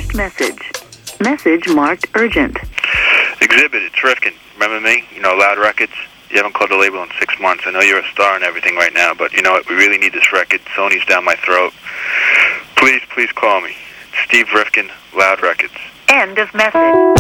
Last message. Message marked urgent. Exhibit, it's Rifkin. Remember me? You know, Loud Records? You haven't called the label in 6 months. I know you're a star and everything right now, but you know what? We really need this record. Sony's down my throat. Please call me. Steve Rifkin, Loud Records. End of message.